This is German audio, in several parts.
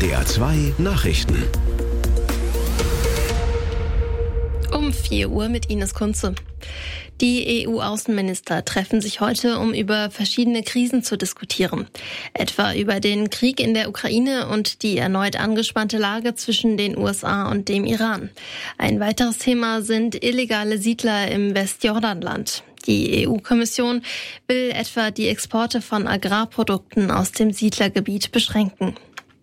NDR 2 Nachrichten. Um 4 Uhr mit Ines Kunze. Die EU-Außenminister treffen sich heute, um über verschiedene Krisen zu diskutieren. Etwa über den Krieg in der Ukraine und die erneut angespannte Lage zwischen den USA und dem Iran. Ein weiteres Thema sind illegale Siedler im Westjordanland. Die EU-Kommission will etwa die Exporte von Agrarprodukten aus dem Siedlergebiet beschränken.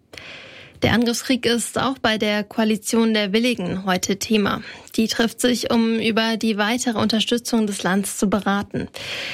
Der Angriffskrieg ist auch bei der Koalition der Willigen heute Thema. Die trifft sich, um über die weitere Unterstützung des Landes zu beraten.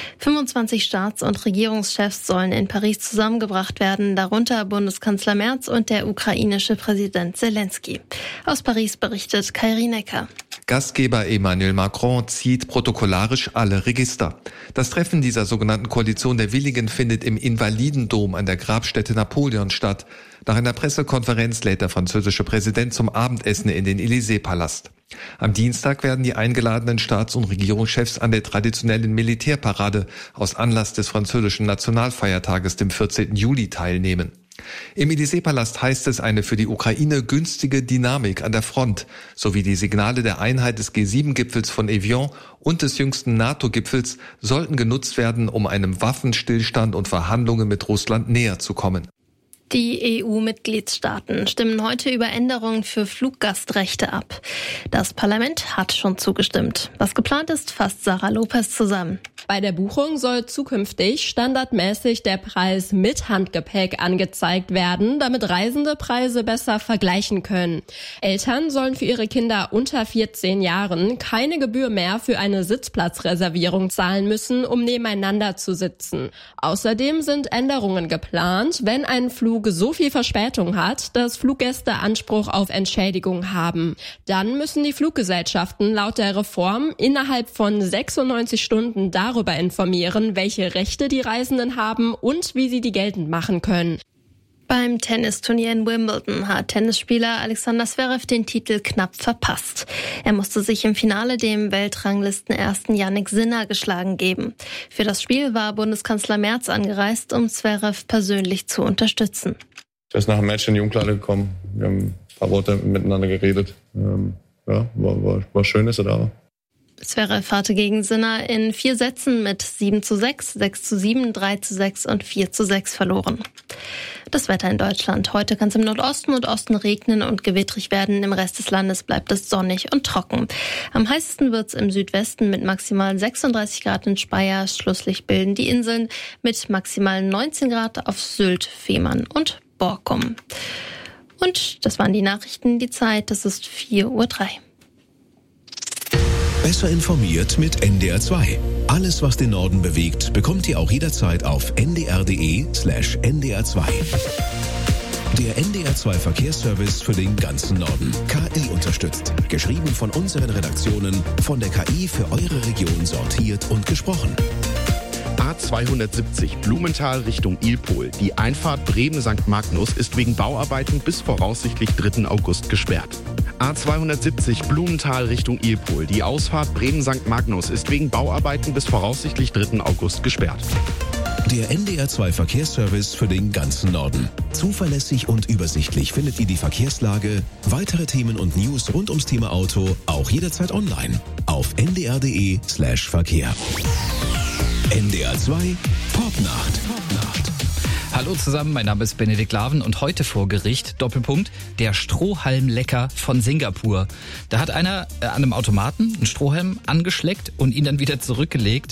25 Staats- und Regierungschefs sollen in Paris zusammengebracht werden, darunter Bundeskanzler Merz und der ukrainische Präsident Zelensky. Aus Paris berichtet Kairi Necker. Gastgeber Emmanuel Macron zieht protokollarisch alle Register. Das Treffen dieser sogenannten Koalition der Willigen findet im Invalidendom an der Grabstätte Napoleon statt. Nach einer Pressekonferenz lädt der französische Präsident zum Abendessen in den Élysée-Palast. Am Dienstag werden die eingeladenen Staats- und Regierungschefs an der traditionellen Militärparade aus Anlass des französischen Nationalfeiertages, dem 14. Juli, teilnehmen. Im Élysée-Palast heißt es, eine für die Ukraine günstige Dynamik an der Front sowie die Signale der Einheit des G7-Gipfels von Evian und des jüngsten NATO-Gipfels sollten genutzt werden, um einem Waffenstillstand und Verhandlungen mit Russland näher zu kommen. Die EU-Mitgliedstaaten stimmen heute über Änderungen für Fluggastrechte ab. Das Parlament hat schon zugestimmt. Was geplant ist, fasst Sarah Lopez zusammen. Bei der Buchung soll zukünftig standardmäßig der Preis mit Handgepäck angezeigt werden, damit Reisende Preise besser vergleichen können. Eltern sollen für ihre Kinder unter 14 Jahren keine Gebühr mehr für eine Sitzplatzreservierung zahlen müssen, um nebeneinander zu sitzen. Außerdem sind Änderungen geplant, wenn ein Flug so viel Verspätung hat, dass Fluggäste Anspruch auf Entschädigung haben. Dann müssen die Fluggesellschaften laut der Reform innerhalb von 96 Stunden darüber informieren, welche Rechte die Reisenden haben und wie sie die geltend machen können. Beim Tennisturnier in Wimbledon hat Tennisspieler Alexander Zverev den Titel knapp verpasst. Er musste sich im Finale dem Weltranglisten-Ersten Jannik Sinner geschlagen geben. Für das Spiel war Bundeskanzler Merz angereist, um Zverev persönlich zu unterstützen. Er ist nach dem Match in die Umkleide gekommen. Wir haben ein paar Worte miteinander geredet. War schön, dass er da war. Zverev hatte gegen Sinner in 4 Sätzen mit 7:6, 6:7, 3:6 und 4:6 verloren. Das Wetter in Deutschland. Heute kann es im Nordosten und Osten regnen und gewittrig werden. Im Rest des Landes bleibt es sonnig und trocken. Am heißesten wird es im Südwesten mit maximal 36 Grad in Speyer. Schlusslich bilden die Inseln mit maximal 19 Grad auf Sylt, Fehmarn und Borkum. Und das waren die Nachrichten. Die Zeit, das ist 4:03 Uhr. Besser informiert mit NDR 2. Alles, was den Norden bewegt, bekommt ihr auch jederzeit auf ndr.de/ndr2. Der NDR 2 Verkehrsservice für den ganzen Norden. KI unterstützt. Geschrieben von unseren Redaktionen, von der KI für eure Region sortiert und gesprochen. A270 Blumenthal Richtung Ilpol. Die Einfahrt Bremen-St. Magnus ist wegen Bauarbeiten bis voraussichtlich 3. August gesperrt. A270 Blumenthal Richtung Ilpol. Die Ausfahrt Bremen-St. Magnus ist wegen Bauarbeiten bis voraussichtlich 3. August gesperrt. Der NDR 2 Verkehrsservice für den ganzen Norden. Zuverlässig und übersichtlich findet ihr die Verkehrslage, weitere Themen und News rund ums Thema Auto auch jederzeit online auf ndr.de/Verkehr. NDR 2 Popnacht. Hallo zusammen, mein Name ist Benedikt Laven und heute vor Gericht, Doppelpunkt, der Strohhalmlecker von Singapur. Da hat einer an einem Automaten einen Strohhalm angeschleckt und ihn dann wieder zurückgelegt.